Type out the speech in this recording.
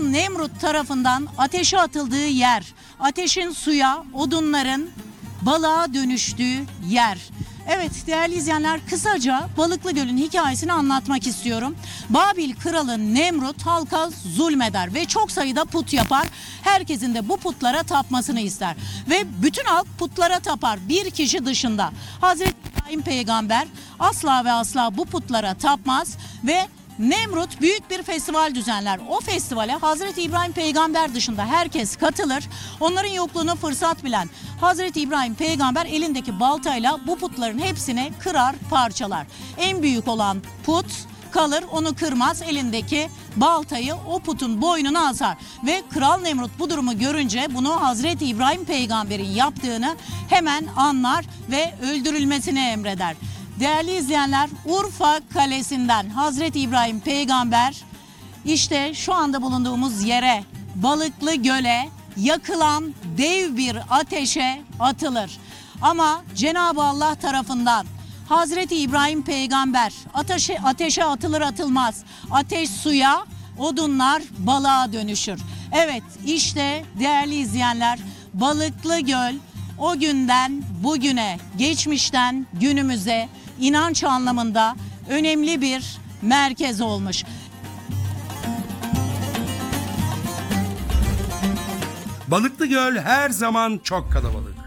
Nemrut tarafından ateşe atıldığı yer, ateşin suya, odunların balığa dönüştüğü yer. Evet değerli izleyenler, kısaca Balıklı Göl'ün hikayesini anlatmak istiyorum. Babil kralı Nemrut halka zulmeder ve çok sayıda put yapar. Herkesin de bu putlara tapmasını ister. Ve bütün halk putlara tapar, bir kişi dışında. Hazreti İbrahim peygamber asla ve asla bu putlara tapmaz ve Nemrut büyük bir festival düzenler. O festivale Hazreti İbrahim peygamber dışında herkes katılır. Onların yokluğunu fırsat bilen Hazreti İbrahim peygamber elindeki baltayla bu putların hepsini kırar, parçalar. En büyük olan put kalır, onu kırmaz, elindeki baltayı o putun boynuna asar. Ve Kral Nemrut bu durumu görünce bunu Hazreti İbrahim peygamberin yaptığını hemen anlar ve öldürülmesini emreder. Değerli izleyenler, Urfa Kalesi'nden Hazreti İbrahim peygamber işte şu anda bulunduğumuz yere, Balıklı Göl'e yakılan dev bir ateşe atılır. Ama Cenab-ı Allah tarafından Hazreti İbrahim peygamber ateşe atılır atılmaz ateş suya, odunlar balığa dönüşür. Evet işte değerli izleyenler, Balıklı Göl o günden bugüne, geçmişten günümüze inanç anlamında önemli bir merkez olmuş. Balıklı Göl her zaman çok kalabalık.